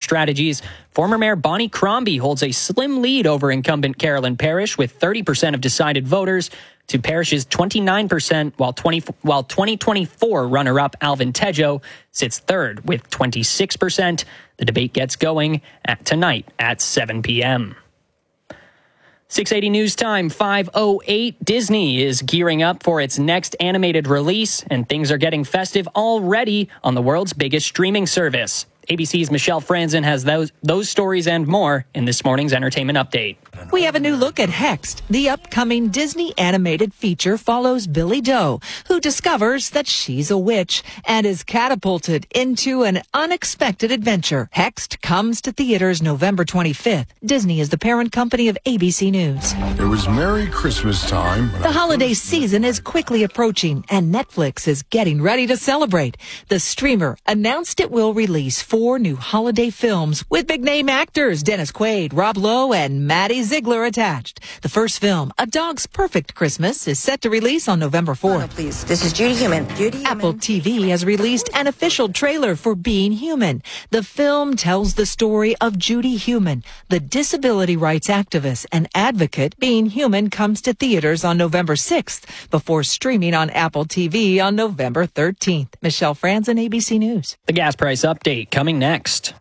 strategies. Former Mayor Bonnie Crombie holds a slim lead over incumbent Carolyn Parrish with 30% of decided voters to Parrish's 29%, while 2024 runner-up Alvin Tejo sits third with 26%. The debate gets going tonight at 7 p.m. 680 News Time, 5:08. Disney is gearing up for its next animated release, and things are getting festive already on the world's biggest streaming service. ABC's Michelle Franzen has those stories and more in this morning's entertainment update. We have a new look at Hexed. The upcoming Disney animated feature follows Billy Doe, who discovers that she's a witch and is catapulted into an unexpected adventure. Hexed comes to theaters November 25th. Disney is the parent company of ABC News. It was Merry Christmas time. The holiday season is quickly approaching, and Netflix is getting ready to celebrate. The streamer announced it will release 4 new holiday films with big-name actors Dennis Quaid, Rob Lowe, and Maddie Ziegler attached. The first film, A Dog's Perfect Christmas, is set to release on November 4th. Please, this is Judy Human. Apple TV has released an official trailer for Being Human. The film tells the story of Judy Human, the disability rights activist and advocate. Being Human comes to theaters on November 6th before streaming on Apple TV on November 13th. Michelle Franzen, ABC News. The gas price update coming next.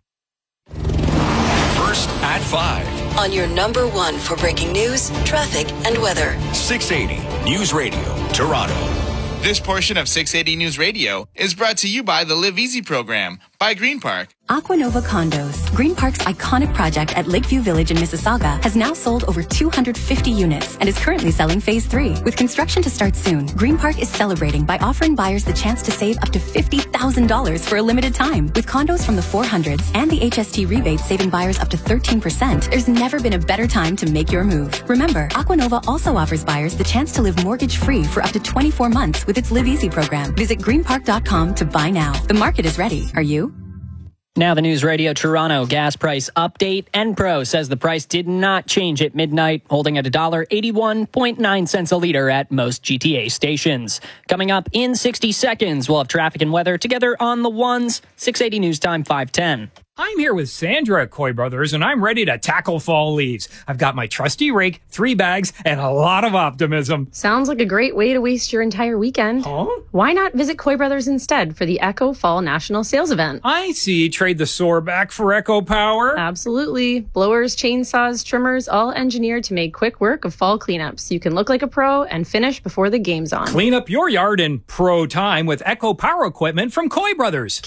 First at 5. On your number one for breaking news, traffic, and weather. 680 News Radio, Toronto. This portion of 680 News Radio is brought to you by the Live Easy program by Green Park. Aquanova Condos, Green Park's iconic project at Lakeview Village in Mississauga, has now sold over 250 units and is currently selling Phase 3. With construction to start soon, Green Park is celebrating by offering buyers the chance to save up to $50,000 for a limited time. With condos from the 400s and the HST rebates saving buyers up to 13%, there's never been a better time to make your move. Remember, Aquanova also offers buyers the chance to live mortgage-free for up to 24 months with its Live Easy program. Visit greenpark.com to buy now. The market is ready. Are you? Now the News Radio Toronto gas price update. Enpro says the price did not change at midnight, holding at $1.81.9 a liter at most GTA stations. Coming up in 60 seconds, we'll have traffic and weather together on the ones. 680 News Time, 5:10. I'm here with Sandra at Coy Brothers, and I'm ready to tackle fall leaves. I've got my trusty rake, 3 bags, and a lot of optimism. Sounds like a great way to waste your entire weekend. Huh? Why not visit Coy Brothers instead for the Echo Fall National Sales Event? I see. Trade the sore back for Echo Power? Absolutely. Blowers, chainsaws, trimmers, all engineered to make quick work of fall cleanups. You can look like a pro and finish before the game's on. Clean up your yard in pro time with Echo Power equipment from Coy Brothers.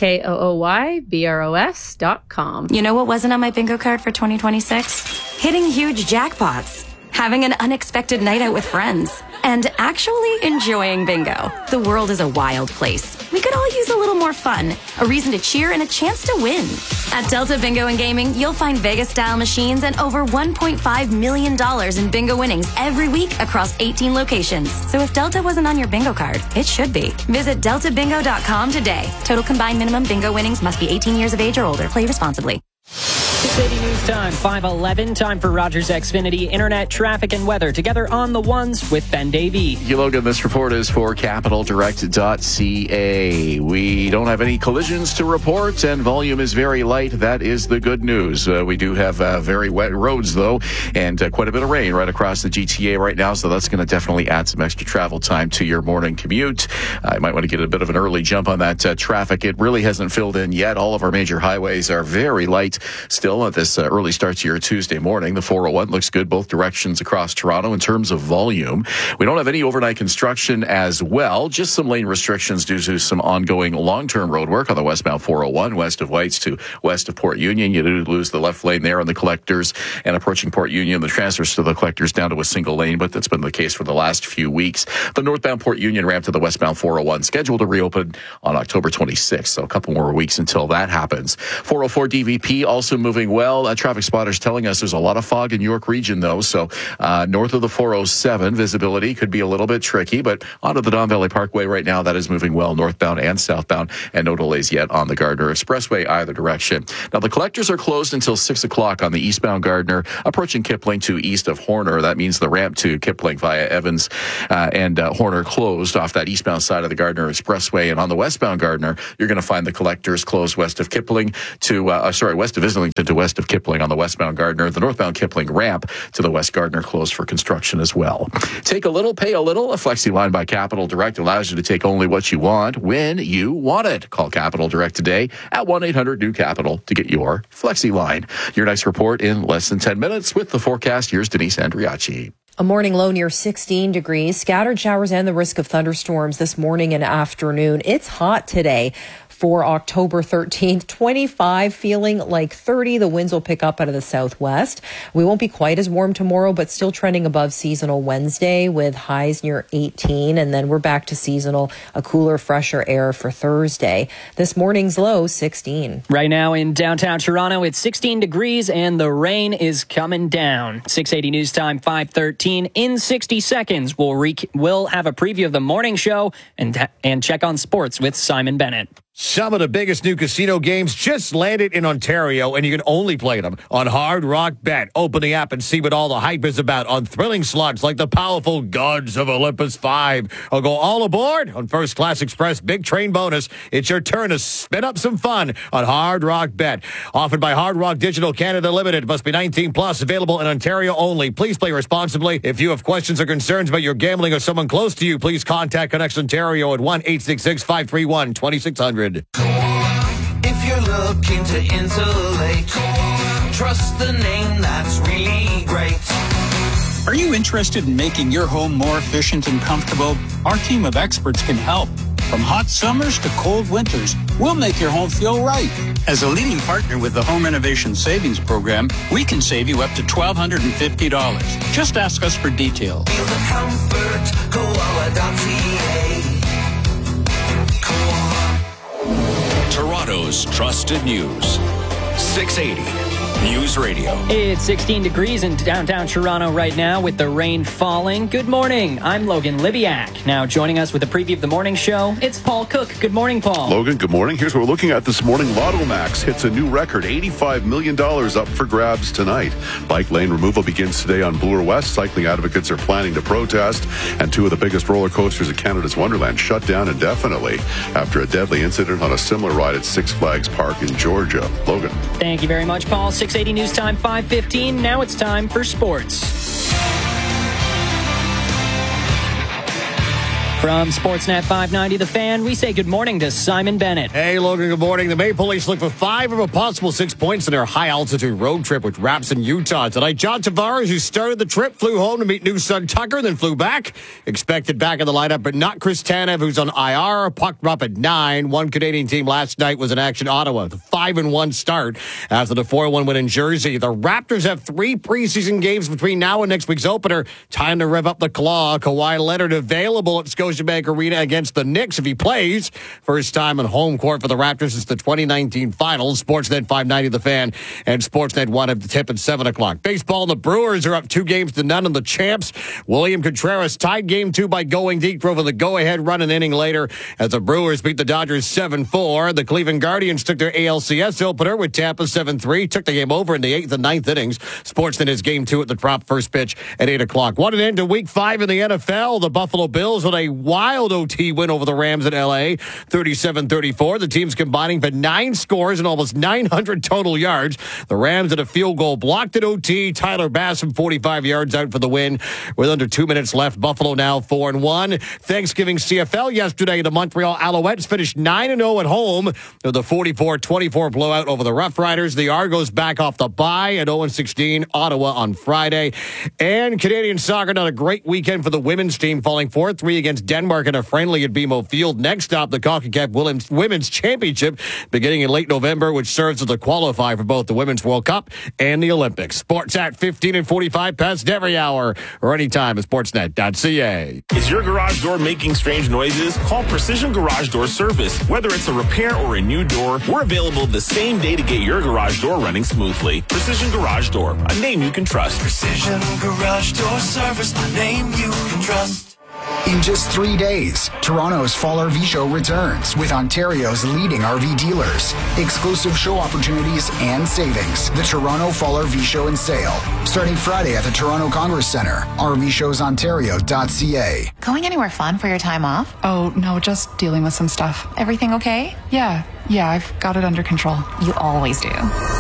KOOYBROS.com. You know what wasn't on my bingo card for 2026? Hitting huge jackpots, having an unexpected night out with friends, and actually enjoying bingo. The world is a wild place. We could all use a little more fun, a reason to cheer, and a chance to win. At Delta Bingo and Gaming, you'll find Vegas-style machines and over $1.5 million in bingo winnings every week across 18 locations. So if Delta wasn't on your bingo card, it should be. Visit deltabingo.com today. Total combined minimum bingo winnings must be 18 years of age or older. Play responsibly. 680 News Time, 5:11. Time for Rogers Xfinity Internet traffic and weather together on the ones with Ben Davey. Logan, this report is for capitaldirect.ca. We don't have any collisions to report, and volume is very light. That is the good news. We do have very wet roads, though, and quite a bit of rain right across the GTA right now, so that's going to definitely add some extra travel time to your morning commute. I might want to get a bit of an early jump on that traffic. It really hasn't filled in yet. All of our major highways are very light still at this early start to your Tuesday morning. The 401 looks good both directions across Toronto in terms of volume. We don't have any overnight construction as well, just some lane restrictions due to some ongoing long-term road work on the westbound 401, west of Whites to west of Port Union. You do lose the left lane there on the collectors, and approaching Port Union, the transfers to the collectors down to a single lane, but that's been the case for the last few weeks. The northbound Port Union ramp to the westbound 401 scheduled to reopen on October 26th, so a couple more weeks until that happens. 404 DVP also moving moving well. Traffic spotters telling us there's a lot of fog in York region, though. So north of the 407, visibility could be a little bit tricky, but onto the Don Valley Parkway right now, that is moving well, northbound and southbound, and no delays yet on the Gardner Expressway either direction. Now, the collectors are closed until 6 o'clock on the eastbound Gardner, approaching Kipling to east of Horner. That means the ramp to Kipling via Evans and Horner closed off that eastbound side of the Gardner Expressway. And on the westbound Gardner, you're going to find the collectors closed west of Kipling to, west of Islington to west of Kipling on the westbound Gardner. The northbound Kipling ramp to the west Gardner closed for construction as well. Take a little, pay a little. A Flexi line by Capital Direct allows you to take only what you want when you want it. Call Capital Direct today at 1-800-NEW-CAPITAL to get your Flexi line. Your next report in less than 10 minutes with the forecast. Here's Denise Andriacci. A morning low near 16 degrees, scattered showers and the risk of thunderstorms this morning and afternoon. It's hot today for October 13th, 25, feeling like 30. The winds will pick up out of the southwest. We won't be quite as warm tomorrow, but still trending above seasonal Wednesday with highs near 18. And then we're back to seasonal, a cooler, fresher air for Thursday. This morning's low, 16. Right now in downtown Toronto, it's 16 degrees and the rain is coming down. 680 News Time, 5:13. In 60 seconds, we'll have a preview of the morning show and check on sports with Simon Bennett. Some of the biggest new casino games just landed in Ontario, and you can only play them on Hard Rock Bet. Open the app and see what all the hype is about on thrilling slots like the powerful Gods of Olympus 5. Or go all aboard on First Class Express Big Train Bonus. It's your turn to spin up some fun on Hard Rock Bet. Offered by Hard Rock Digital Canada Limited. Must be 19 plus. Available in Ontario only. Please play responsibly. If you have questions or concerns about your gambling or someone close to you, please contact Connects Ontario at 1-866-531-2600. If you're looking to insulate, trust the name that's really great. Are you interested in making your home more efficient and comfortable? Our team of experts can help. From hot summers to cold winters, we'll make your home feel right. As a leading partner with the Home Renovation Savings Program, we can save you up to $1,250. Just ask us for details. Feel the comfort, Koala.ca. Toronto's trusted news. 680 News Radio. It's 16 degrees in downtown Toronto right now with the rain falling. Good morning. I'm Logan Libiak. Now joining us with a preview of the morning show, it's Paul Cook. Good morning, Paul. Logan, good morning. Here's what we're looking at this morning. Lotto Max hits a new record, $85 million up for grabs tonight. Bike lane removal begins today on Bloor West. Cycling advocates are planning to protest, and two of the biggest roller coasters of Canada's Wonderland shut down indefinitely after a deadly incident on a similar ride at Six Flags Park in Georgia. Logan. Thank you very much, Paul. 680 News Time, 5:15. Now it's time for sports. From Sportsnet 590, The Fan, we say good morning to Simon Bennett. Hey, Logan, good morning. The Maple Leafs look for 5 of a possible 6 points in their high-altitude road trip, which wraps in Utah tonight. John Tavares, who started the trip, flew home to meet new son Tucker, then flew back. Expected back in the lineup, but not Chris Tanev, who's on IR. Puck drop at 9. One Canadian team last night was in action, Ottawa. The 5-1 start after the 4-1 win in Jersey. The Raptors have 3 preseason games between now and next week's opener. Time to rev up the claw. Kawhi Leonard available at Scotiabank Arena against the Knicks if he plays. First time on home court for the Raptors since the 2019 finals. Sportsnet 590 The Fan and Sportsnet 1 at the tip at 7 o'clock. Baseball, the Brewers are up 2-0 on the champs. William Contreras tied game 2 by going deep, drove the go-ahead run an inning later as the Brewers beat the Dodgers 7-4. The Cleveland Guardians took their ALCS opener with Tampa 7-3. Took the game over in the 8th and 9th innings. Sportsnet is game 2 at the Trop, first pitch at 8 o'clock. What an end to week 5 in the NFL. The Buffalo Bills with a wild OT win over the Rams in L.A., 37-34. The teams combining for 9 scores and almost 900 total yards. The Rams had a field goal blocked at OT. Tyler Bass from 45 yards out for the win. With under 2 minutes left, Buffalo now 4-1. Thanksgiving CFL yesterday, the Montreal Alouettes finished 9-0 at home with the 44-24 blowout over the Rough Riders. The Argos back off the bye at 0-16. Ottawa on Friday. And Canadian soccer, not a great weekend for the women's team, falling 4-3 against Denmark in a friendly at BMO Field. Next up, the CONCACAF Women's Championship beginning in late November, which serves as a qualifier for both the Women's World Cup and the Olympics. Sports at 15 and 45 past every hour or anytime at sportsnet.ca. Is your garage door making strange noises? Call Precision Garage Door Service. Whether it's a repair or a new door, we're available the same day to get your garage door running smoothly. Precision Garage Door, a name you can trust. Precision Garage Door Service, a name you can trust. In just 3 days, Toronto's Fall RV Show returns with Ontario's leading RV dealers. Exclusive show opportunities and savings. The Toronto Fall RV Show and Sale. Starting Friday at the Toronto Congress Centre. RVShowsOntario.ca. Going anywhere fun for your time off? Oh, no, just dealing with some stuff. Everything okay? Yeah, I've got it under control. You always do.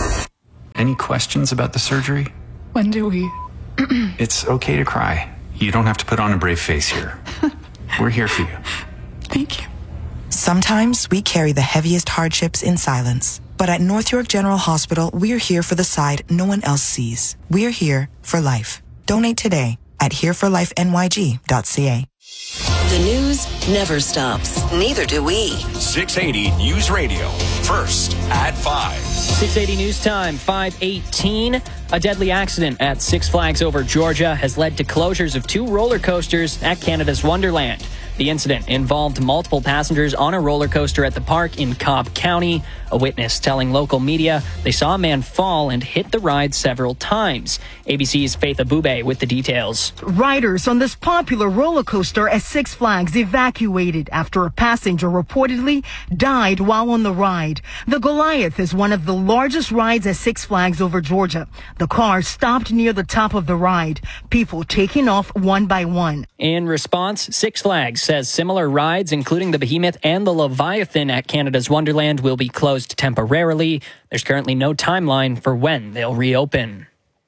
Any questions about the surgery? When do we? It's okay to cry. You don't have to put on a brave face here. We're here for you. Thank you. Sometimes we carry the heaviest hardships in silence. But at North York General Hospital, we're here for the side no one else sees. We're here for life. Donate today at herefurlifenyg.ca. The news never stops. Neither do we. 680 News Radio. First at 5. 680 News Time, 5:18. A deadly accident at Six Flags Over Georgia has led to closures of 2 roller coasters at Canada's Wonderland. The incident involved multiple passengers on a roller coaster at the park in Cobb County. A witness telling local media they saw a man fall and hit the ride several times. ABC's Faith Abube with the details. Riders on this popular roller coaster at Six Flags evacuated after a passenger reportedly died while on the ride. The Goliath is one of the largest rides at Six Flags Over Georgia. The car stopped near the top of the ride, people taking off one by one. In response, Six Flags says similar rides, including the Behemoth and the Leviathan at Canada's Wonderland, will be closed temporarily. There's currently no timeline for when they'll reopen.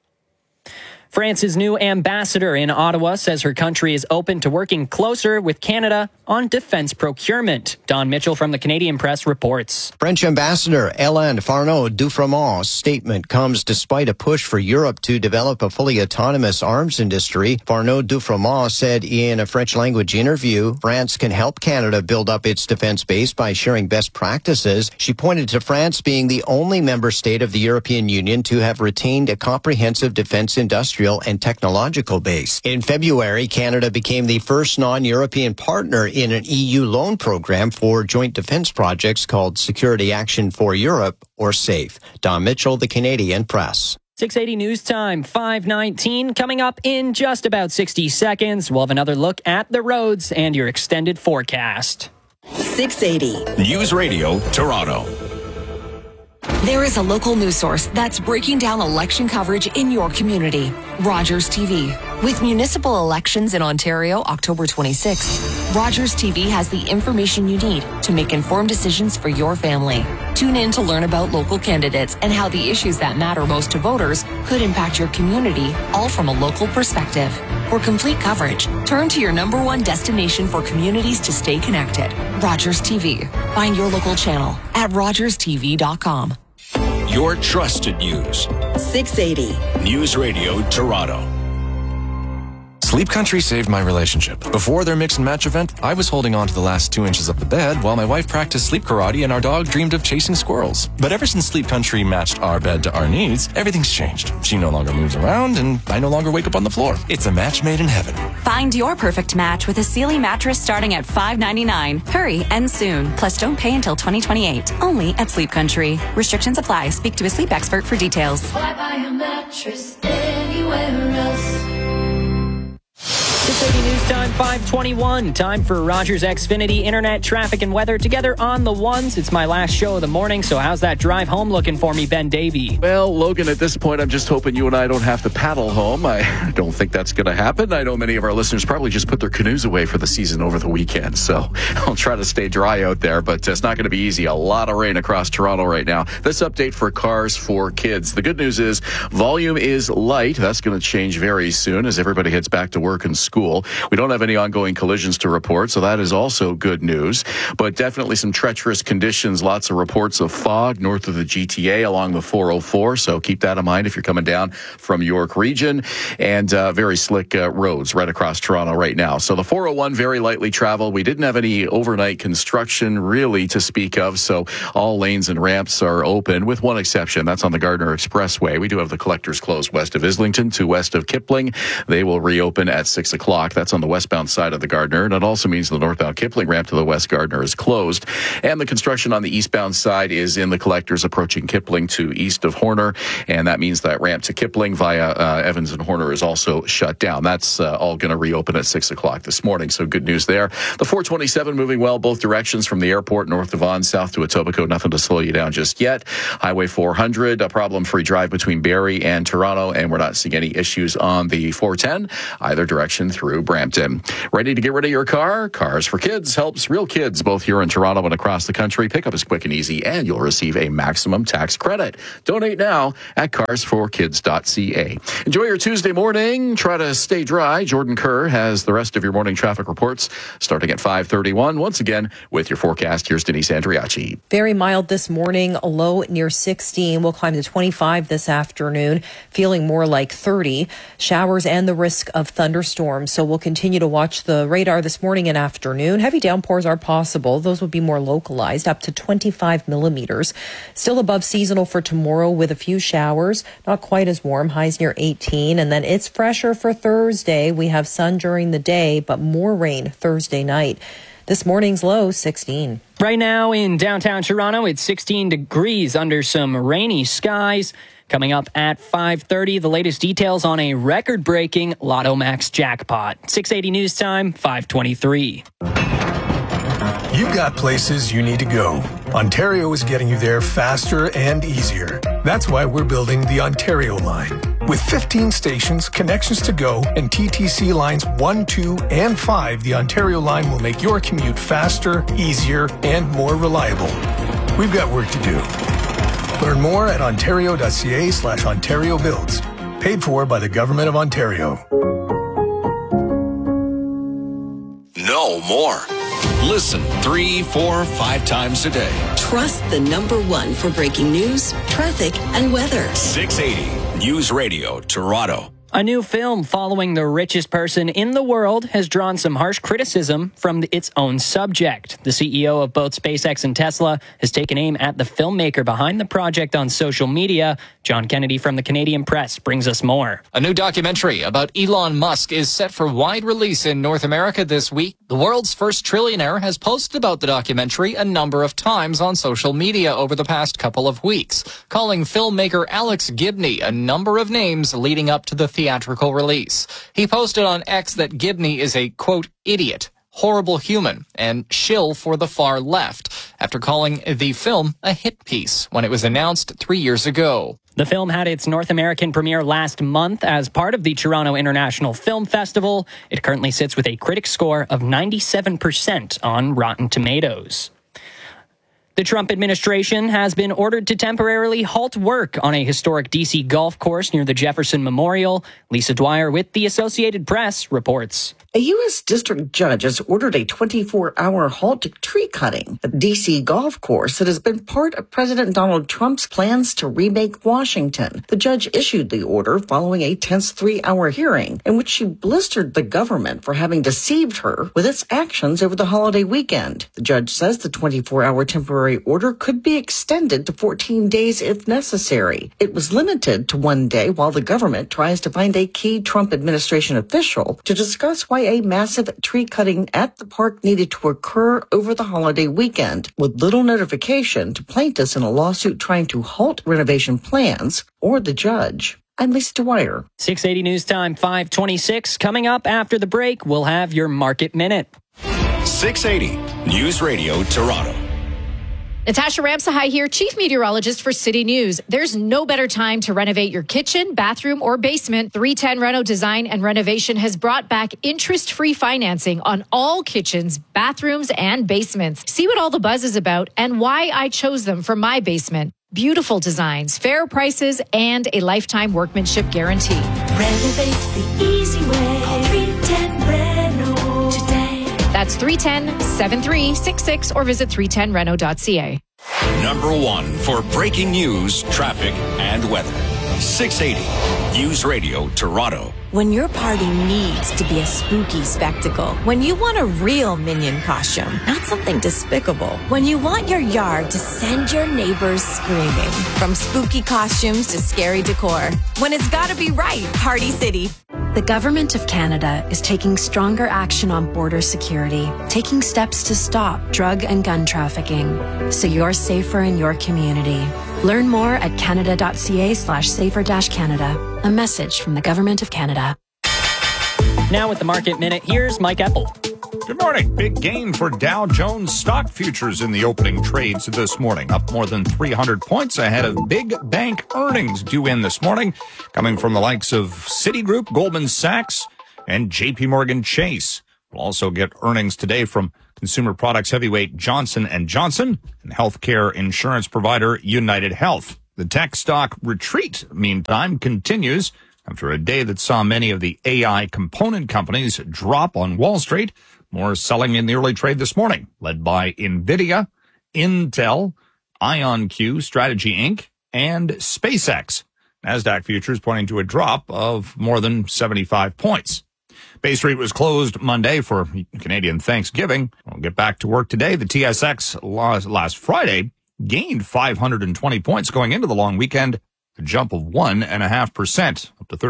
France's new ambassador in Ottawa says her country is open to working closer with Canada on defense procurement. Don Mitchell from the Canadian Press reports. French Ambassador Hélène Farneau-Dufrémont's statement comes despite a push for Europe to develop a fully autonomous arms industry. Farneau-Dufrémont said in a French-language interview, France can help Canada build up its defense base by sharing best practices. She pointed to France being the only member state of the European Union to have retained a comprehensive defense industrial and technological base. In February, Canada became the first non-European partner in an EU loan program for joint defense projects called Security Action for Europe, or SAFE. Don Mitchell, the Canadian Press. 680 News Time, 5:19. Coming up in just about 60 seconds, we'll have another look at the roads and your extended forecast. 680 News Radio, Toronto. There is a local news source that's breaking down election coverage in your community. Rogers TV. With municipal elections in Ontario, October 26th, Rogers TV has the information you need to make informed decisions for your family. Tune in to learn about local candidates and how the issues that matter most to voters could impact your community, all from a local perspective. For complete coverage, turn to your #1 destination for communities to stay connected. Rogers TV. Find your local channel at rogerstv.com. Your trusted news. 680 News Radio, Toronto. Sleep Country saved my relationship. Before their mix and match event, I was holding on to the last 2 inches of the bed while my wife practiced sleep karate and our dog dreamed of chasing squirrels. But ever since Sleep Country matched our bed to our needs, everything's changed. She no longer moves around and I no longer wake up on the floor. It's a match made in heaven. Find your perfect match with a Sealy mattress starting at $599. Hurry and soon. Plus, don't pay until 2028. Only at Sleep Country. Restrictions apply. Speak to a sleep expert for details. Why buy a mattress anywhere else? 680 News Time, 5:21. Time for Rogers Xfinity Internet, traffic, and weather together on the ones. It's my last show of the morning, so how's that drive home looking for me, Ben Davey? Well, Logan, at this point, I'm just hoping you and I don't have to paddle home. I don't think that's going to happen. I know many of our listeners probably just put their canoes away for the season over the weekend, so I'll try to stay dry out there, but it's not going to be easy. A lot of rain across Toronto right now. This update for Cars for Kids. The good news is volume is light. That's going to change very soon as everybody heads back to work and school. cool. We don't have any ongoing collisions to report, so that is also good news. But definitely some treacherous conditions. Lots of reports of fog north of the GTA along the 404, so keep that in mind if you're coming down from York region. And very slick roads right across Toronto right now. So the 401, very lightly traveled. We didn't have any overnight construction really to speak of, so all lanes and ramps are open with one exception. That's on the Gardner Expressway. We do have the collectors closed west of Islington to west of Kipling. They will reopen at 6 o'clock. That's on the westbound side of the Gardner. And it also means the northbound Kipling ramp to the West Gardner is closed. And the construction on the eastbound side is in the collectors approaching Kipling to east of Horner. And that means that ramp to Kipling via Evans and Horner is also shut down. That's all going to reopen at 6 o'clock this morning. So good news there. The 427 moving well both directions from the airport north of Vaughan south to Etobicoke. Nothing to slow you down just yet. Highway 400, a problem-free drive between Barrie and Toronto. And we're not seeing any issues on the 410 either direction through Brampton. Ready to get rid of your car? Cars for Kids helps real kids both here in Toronto and across the country. Pickup is quick and easy, and you'll receive a maximum tax credit. Donate now at carsforkids.ca. Enjoy your Tuesday morning. Try to stay dry. Jordan Kerr has the rest of your morning traffic reports starting at 5:31. Once again, with your forecast, here's Denise Andriachi. Very mild this morning, a low near 16. We'll climb to 25 this afternoon, feeling more like 30. Showers and the risk of thunderstorms. So we'll continue to watch the radar this morning and afternoon. Heavy downpours are possible. Those will be more localized, up to 25 millimeters. Still above seasonal for tomorrow with a few showers. Not quite as warm, highs near 18. And then it's fresher for Thursday. We have sun during the day, but more rain Thursday night. This morning's low, 16. Right now in downtown Toronto, it's 16 degrees under some rainy skies. Coming up at 5:30, the latest details on a record-breaking Lotto Max jackpot. 680 News Time, 5:23. You've got places you need to go. Ontario is getting you there faster and easier. That's why we're building the Ontario line. With 15 stations, connections to go, and TTC lines 1, 2, and 5, the Ontario line will make your commute faster, easier, and more reliable. We've got work to do. Learn more at ontario.ca/Ontario Builds. Paid for by the Government of Ontario. Know more. Listen 3, 4, 5 times a day. Trust the number one for breaking news, traffic, and weather. 680 News Radio, Toronto. A new film following the richest person in the world has drawn some harsh criticism from its own subject. The CEO of both SpaceX and Tesla has taken aim at the filmmaker behind the project on social media. John Kennedy from the Canadian Press brings us more. A new documentary about Elon Musk is set for wide release in North America this week. The world's first trillionaire has posted about the documentary a number of times on social media over the past couple of weeks, calling filmmaker Alex Gibney a number of names leading up to the theatrical release. He posted on X that Gibney is a, quote, idiot, horrible human, and shill for the far left, after calling the film a hit piece when it was announced 3 years ago. The film had its North American premiere last month as part of the Toronto International Film Festival. It currently sits with a critic score of 97% on Rotten Tomatoes. The Trump administration has been ordered to temporarily halt work on a historic D.C. golf course near the Jefferson Memorial. Lisa Dwyer with the Associated Press reports. A U.S. district judge has ordered a 24-hour halt to tree cutting at D.C. golf course that has been part of President Donald Trump's plans to remake Washington. The judge issued the order following a tense 3-hour hearing in which she blistered the government for having deceived her with its actions over the holiday weekend. The judge says the 24-hour temporary order could be extended to 14 days if necessary. It was limited to 1 day while the government tries to find a key Trump administration official to discuss why a massive tree cutting at the park needed to occur over the holiday weekend, with little notification to plaintiffs in a lawsuit trying to halt renovation plans or the judge. I'm Lisa Dwyer. 680 News Time, 5:26. Coming up after the break, we'll have your Market Minute. 680 News Radio, Toronto. Natasha Ramsahai here, Chief Meteorologist for City News. There's no better time to renovate your kitchen, bathroom, or basement. 310 Reno Design and Renovation has brought back interest-free financing on all kitchens, bathrooms, and basements. See what all the buzz is about and why I chose them for my basement. Beautiful designs, fair prices, and a lifetime workmanship guarantee. Renovate the easy way. Call 310 Reno. That's 310-7366 or visit 310reno.ca. Number 1 for breaking news, traffic, and weather. 680 News Radio Toronto. When your party needs to be a spooky spectacle, when you want a real Minion costume, not something despicable, when you want your yard to send your neighbors screaming, from spooky costumes to scary decor, when it's gotta be right, Party City. The Government of Canada is taking stronger action on border security, taking steps to stop drug and gun trafficking, so you're safer in your community. Learn more at canada.ca/safer-canada. A message from the Government of Canada. Now with the Market Minute, here's Mike Eppel. Good morning. Big gain for Dow Jones stock futures in the opening trades this morning, up more than 300 points ahead of big bank earnings due in this morning, coming from the likes of Citigroup, Goldman Sachs, and JP Morgan Chase. We'll also get earnings today from consumer products heavyweight Johnson & Johnson and healthcare insurance provider United Health. The tech stock retreat, meantime, continues after a day that saw many of the AI component companies drop on Wall Street. More selling in the early trade this morning, led by NVIDIA, Intel, IonQ, Strategy Inc., and SpaceX. NASDAQ futures pointing to a drop of more than 75 points. Bay Street was closed Monday for Canadian Thanksgiving. We'll get back to work today. The TSX last Friday gained 520 points going into the long weekend, a jump of 1.5%, up to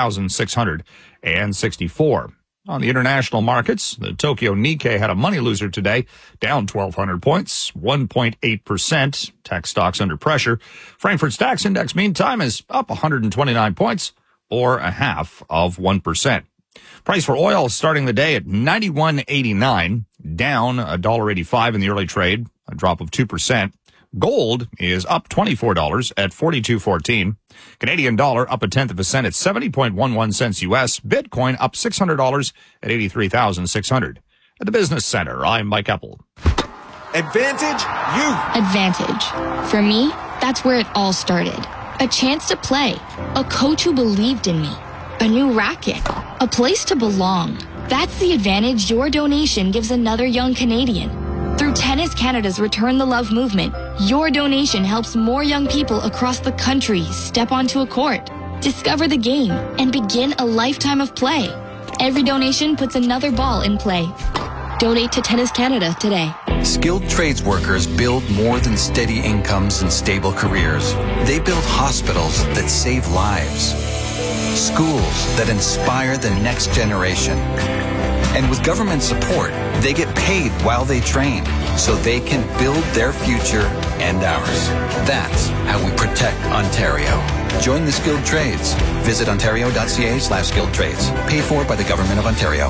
35,664. On the international markets, the Tokyo Nikkei had a money loser today, down 1,200 points, 1.8%. Tech stocks under pressure. Frankfurt's DAX index, meantime, is up 129 points, or 0.5%. Price for oil starting the day at $91.89, down $1.85 in the early trade, a drop of 2%. Gold is up $24 at $42.14. Canadian dollar up 1/10 cent at 70.11 cents US. Bitcoin up $600 at 83,600. At the Business Center, I'm Mike Eppel. Advantage Youth. Advantage. For me, that's where it all started. A chance to play. A coach who believed in me. A new racket. A place to belong. That's the advantage your donation gives another young Canadian. Through Tennis Canada's Return the Love movement, your donation helps more young people across the country step onto a court, discover the game, and begin a lifetime of play. Every donation puts another ball in play. Donate to Tennis Canada today. Skilled trades workers build more than steady incomes and stable careers. They build hospitals that save lives, schools that inspire the next generation. And with government support, they get paid while they train, so they can build their future and ours. That's how we protect Ontario. Join the skilled trades. Visit ontario.ca/skilled trades. Paid for by the Government of Ontario.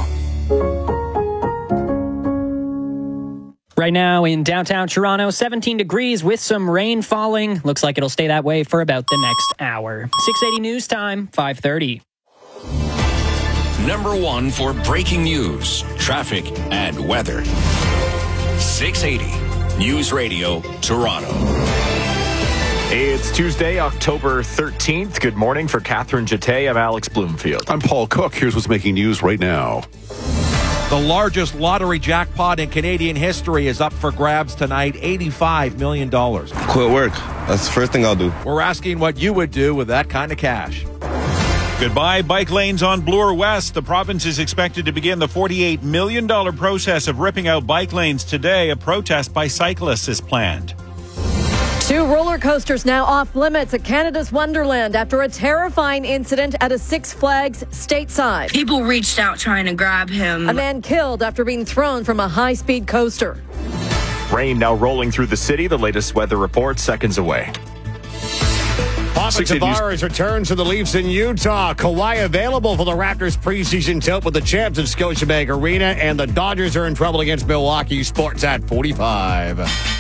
Right now in downtown Toronto, 17 degrees with some rain falling. Looks like it'll stay that way for about the next hour. 680 news time, 5:30. Number 1 for breaking news, traffic, and weather. 680 News Radio Toronto. It's Tuesday, October 13th. Good morning for Catherine Jete. I'm Alex Bloomfield. I'm Paul Cook. Here's what's making news right now. The largest lottery jackpot in Canadian history is up for grabs tonight, $85 million. Quit work. That's the first thing I'll do. We're asking what you would do with that kind of cash. Goodbye bike lanes on Bloor West. The province is expected to begin the $48 million process of ripping out bike lanes today. A protest by cyclists is planned. 2 roller coasters now off limits at Canada's Wonderland after a terrifying incident at a Six Flags stateside. People reached out trying to grab him. A man killed after being thrown from a high-speed coaster. Rain now rolling through the city. The latest weather report seconds away. Papa Tavares returns to the Leafs in Utah. Kawhi available for the Raptors preseason tilt with the champs at Scotiabank Arena, and the Dodgers are in trouble against Milwaukee. Sports at 45.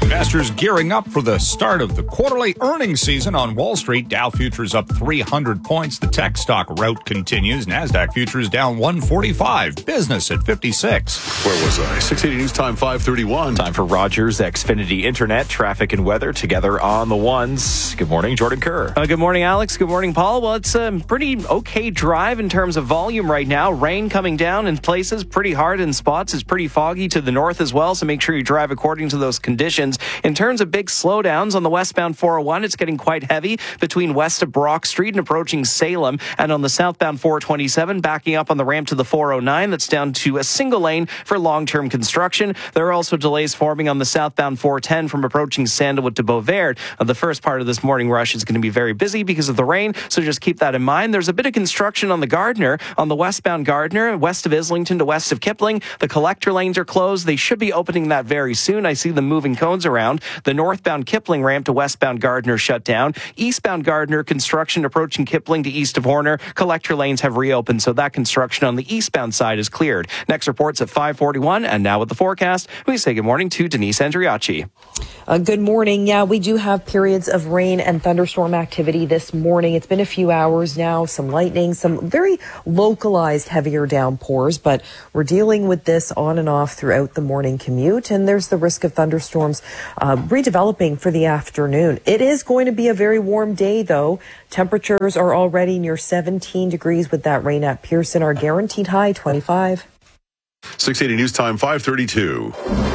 Investors gearing up for the start of the quarterly earnings season on Wall Street. Dow futures up 300 points. The tech stock rout continues. NASDAQ futures down 145. Business at 56. Where was I? 680 News Time 531. Time for Rogers Xfinity Internet, traffic and weather together on the ones. Good morning, Jordan Kerr. Good morning, Alex. Good morning, Paul. Well, it's a pretty okay drive in terms of volume right now. Rain coming down in places, pretty hard in spots. It's pretty foggy to the north as well, so make sure you drive according to those conditions. In terms of big slowdowns on the westbound 401, it's getting quite heavy between west of Brock Street and approaching Salem. And on the southbound 427, backing up on the ramp to the 409, that's down to a single lane for long-term construction. There are also delays forming on the southbound 410 from approaching Sandalwood to Beauvert. The first part of this morning rush is going to be very busy because of the rain, so just keep that in mind. There's a bit of construction on the Gardner, on the westbound Gardner, west of Islington to west of Kipling. The collector lanes are closed. They should be opening that very soon. I see them moving cones around. The northbound Kipling ramp to westbound Gardner shut down. Eastbound Gardner construction approaching Kipling to east of Horner. Collector lanes have reopened, so that construction on the eastbound side is cleared. Next report's at 5:41, and now with the forecast, we say good morning to Denise Andriacci. Good morning. Yeah, we do have periods of rain and thunderstorm activity this morning. It's been a few hours now, some lightning, some very localized heavier downpours, but we're dealing with this on and off throughout the morning commute, and there's the risk of thunderstorms redeveloping for the afternoon. It is going to be a very warm day, though. Temperatures are already near 17 degrees with that rain at Pearson. Our guaranteed high, 25. 680 News Time 532.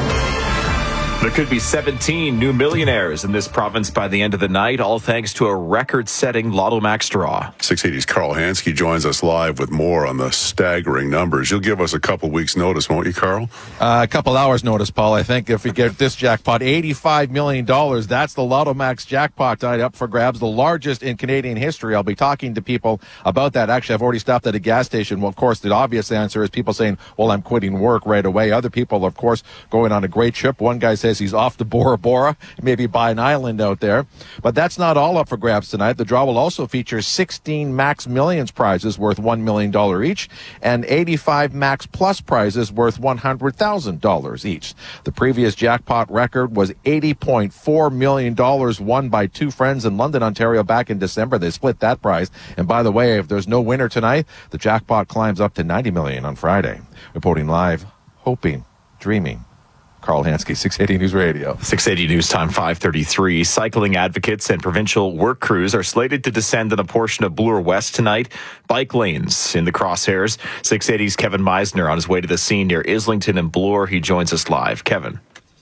There could be 17 new millionaires in this province by the end of the night, all thanks to a record-setting Lotto Max draw. 680's Carl Hansky joins us live with more on the staggering numbers. You'll give us a couple weeks' notice, won't you, Carl? A couple hours' notice, Paul. I think if we get this jackpot, $85 million, that's the Lotto Max jackpot tonight up for grabs, the largest in Canadian history. I'll be talking to people about that. Actually, I've already stopped at a gas station. Well, of course, the obvious answer is people saying, well, I'm quitting work right away. Other people, of course, going on a great trip. One guy says he's off to Bora Bora, maybe buy an island out there. But that's not all up for grabs tonight. The draw will also feature 16 Max Millions prizes worth $1 million each and 85 Max Plus prizes worth $100,000 each. The previous jackpot record was $80.4 million won by two friends in London, Ontario back in December. They split that prize. And by the way, if there's no winner tonight, the jackpot climbs up to $90 million on Friday. Reporting live, hoping, dreaming. Carl Hansky, 680 News Radio. 680 News Time 533. Cycling advocates and provincial work crews are slated to descend on a portion of Bloor West tonight. Bike lanes in the crosshairs. 680's Kevin Meisner on his way to the scene near Islington and Bloor. He joins us live. Kevin.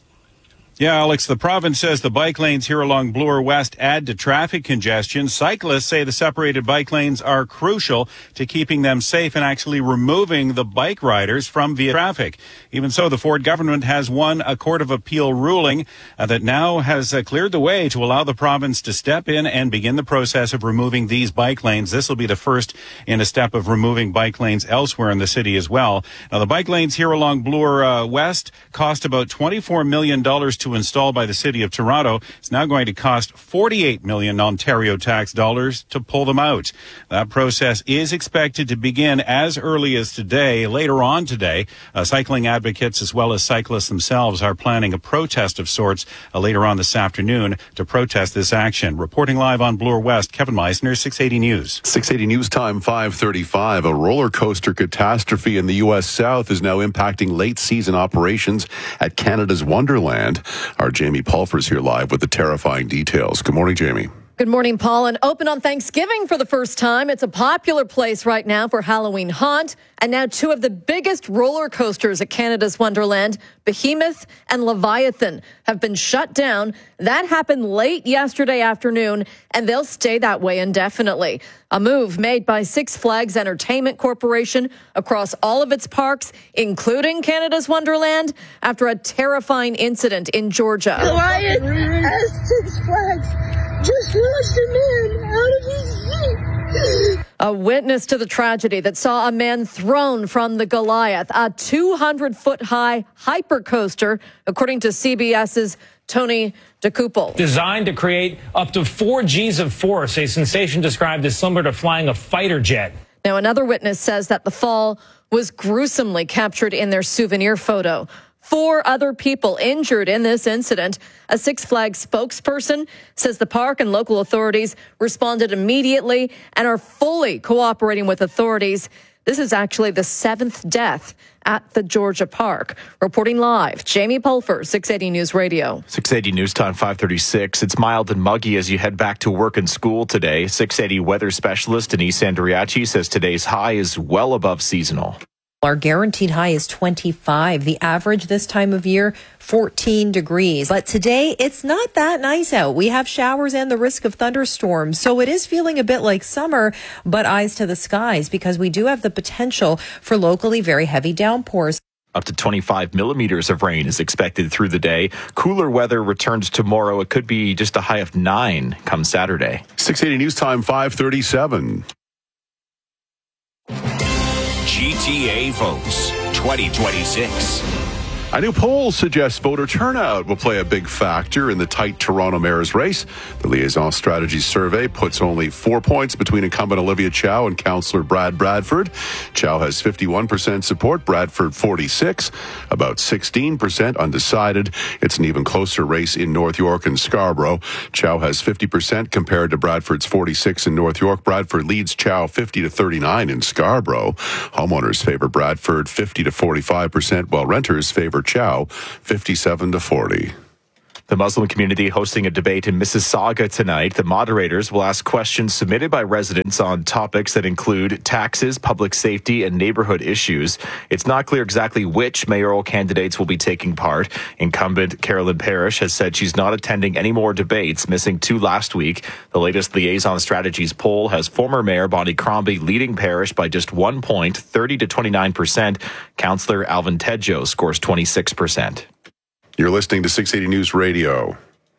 Yeah, Alex, the province says the bike lanes here along Bloor West add to traffic congestion. Cyclists say the separated bike lanes are crucial to keeping them safe and actually removing the bike riders from via traffic. Even so, the Ford government has won a Court of Appeal ruling that now has cleared the way to allow the province to step in and begin the process of removing these bike lanes. This will be the first in a step of removing bike lanes elsewhere in the city as well. Now, the bike lanes here along Bloor West cost about $24 million to install by the city of Toronto. It's now going to cost $48 million Ontario tax dollars to pull them out. That process is expected to begin as early as today. Later on today, cycling advocates as well as cyclists themselves are planning a protest of sorts later on this afternoon to protest this action. Reporting live on Bloor West, Kevin Meisner, 680 News. 680 News Time 535. A roller coaster catastrophe in the U.S. South is now impacting late season operations at Canada's Wonderland. Our Jamie Pulfer's here live with the terrifying details. Good morning, Jamie. Good morning, Paul. And open on Thanksgiving for the first time. It's a popular place right now for Halloween haunt. And now two of the biggest roller coasters at Canada's Wonderland, Behemoth and Leviathan, have been shut down. That happened late yesterday afternoon, and they'll stay that way indefinitely. A move made by Six Flags Entertainment Corporation across all of its parks, including Canada's Wonderland, after a terrifying incident in Georgia. Goliath asked Six Flags just launched a man out of his seat. A witness to the tragedy that saw a man thrown from the Goliath, a 200-foot-high hypercoaster, according to CBS's Tony DeCouple. Designed to create up to 4 Gs of force, a sensation described as similar to flying a fighter jet. Now, another witness says that the fall was gruesomely captured in their souvenir photo. 4 other people injured in this incident. A Six Flags spokesperson says the park and local authorities responded immediately and are fully cooperating with authorities. This is actually the 7th death at the Georgia Park. Reporting live, Jamie Pulfer, 680 News Radio. 680 News Time, 5:36. It's mild and muggy as you head back to work and school today. 680 weather specialist Denise Andriachi says today's high is well above seasonal. Our guaranteed high is 25. The average this time of year, 14 degrees. But today, it's not that nice out. We have showers and the risk of thunderstorms. So it is feeling a bit like summer, but eyes to the skies because we do have the potential for locally very heavy downpours. Up to 25 millimeters of rain is expected through the day. Cooler weather returns tomorrow. It could be just a high of 9 come Saturday. 680 News Time, 5:37. GTA votes 2026. A new poll suggests voter turnout will play a big factor in the tight Toronto mayor's race. The Liaison Strategy Survey puts only 4 points between incumbent Olivia Chow and Councillor Brad Bradford. Chow has 51% support, Bradford 46%, about 16% undecided. It's an even closer race in North York and Scarborough. Chow has 50% compared to Bradford's 46% in North York. Bradford leads Chow 50-39 in Scarborough. Homeowners favor Bradford 50-45%, while renters favor Chow 57-40. The Muslim community hosting a debate in Mississauga tonight. The moderators will ask questions submitted by residents on topics that include taxes, public safety, and neighborhood issues. It's not clear exactly which mayoral candidates will be taking part. Incumbent Carolyn Parrish has said she's not attending any more debates, missing 2 last week. The latest Liaison Strategies poll has former Mayor Bonnie Crombie leading Parrish by just 1 point, 30-29%. Councillor Alvin Tedjo scores 26%. You're listening to 680 News Radio.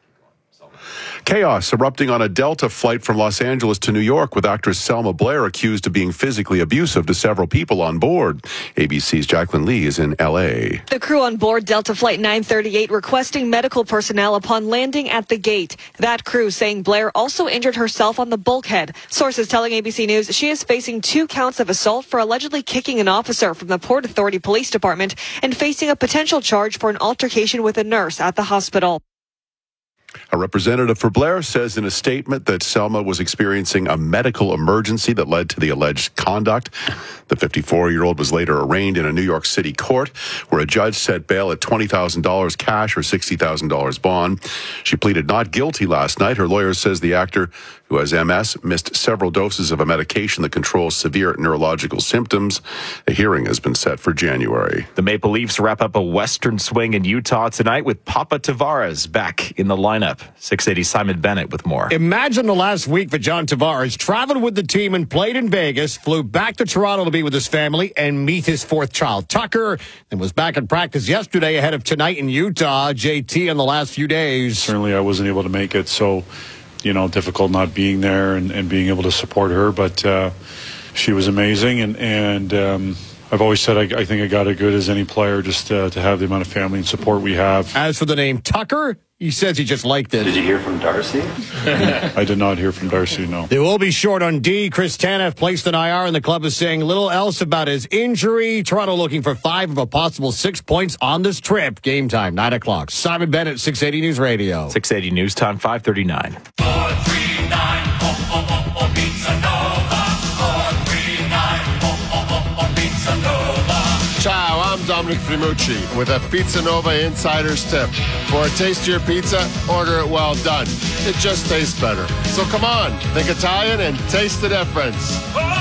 Chaos erupting on a Delta flight from Los Angeles to New York with actress Selma Blair accused of being physically abusive to several people on board. ABC's Jacqueline Lee is in L.A. The crew on board Delta Flight 938 requesting medical personnel upon landing at the gate. That crew saying Blair also injured herself on the bulkhead. Sources telling ABC News she is facing 2 counts of assault for allegedly kicking an officer from the Port Authority Police Department and facing a potential charge for an altercation with a nurse at the hospital. A representative for Blair says in a statement that Selma was experiencing a medical emergency that led to the alleged conduct. The 54-year-old was later arraigned in a New York City court where a judge set bail at $20,000 cash or $60,000 bond. She pleaded not guilty last night. Her lawyer says the actor, who has MS, missed several doses of a medication that controls severe neurological symptoms. A hearing has been set for January. The Maple Leafs wrap up a Western swing in Utah tonight with Papa Tavares back in the lineup. 680 Simon Bennett with more. Imagine the last week for John Tavares. Traveled with the team and played in Vegas, flew back to Toronto to be with his family and meet his 4th child, Tucker, and was back in practice yesterday ahead of tonight in Utah. JT in the last few days. Certainly I wasn't able to make it, so difficult not being there and being able to support her, but she was amazing, and I've always said I think I got as good as any player just to have the amount of family and support we have. As for the name Tucker, he says he just liked it. Did you hear from Darcy? I did not hear from Darcy, no. They will be short on D. Chris Tanev placed an IR, and the club is saying little else about his injury. Toronto looking for 5 of a possible 6 points on this trip. Game time, 9 o'clock. Simon Bennett, 680 News Radio. 680 News Time, 5:39. 439 Pizza Nova. 439 Pizza Nova. Ciao, I'm Dominic Primucci with a Pizza Nova Insider's Tip. For a tastier pizza, order it well done. It just tastes better. So come on, think Italian and taste the difference.